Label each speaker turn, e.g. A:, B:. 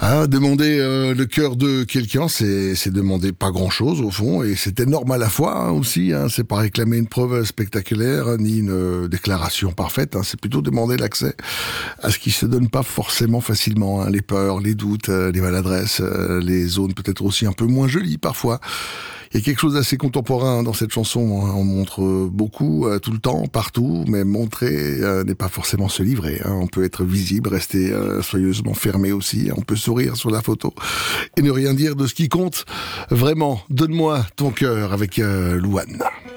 A: Ah, demander le cœur de quelqu'un, c'est demander pas grand-chose au fond, et c'est énorme à la fois aussi. C'est pas réclamer une preuve spectaculaire ni une déclaration parfaite. C'est plutôt demander l'accès à ce qui se donne pas forcément facilement. Les peurs, les doutes, les maladresses, les zones peut-être aussi un peu moins jolies parfois. Il y a quelque chose d'assez contemporain dans cette chanson. On montre beaucoup, tout le temps, partout, mais montrer n'est pas forcément se livrer. On peut être visible, rester soyeusement fermé aussi. On peut sourire sur la photo et ne rien dire de ce qui compte. Vraiment, donne-moi ton cœur avec Louane.